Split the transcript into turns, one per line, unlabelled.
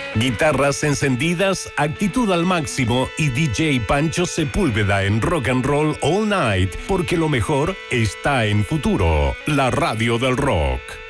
Guitarras encendidas, actitud al máximo y DJ Pancho Sepúlveda en Rock and Roll All Night, porque lo mejor está en Futuro, la radio del rock.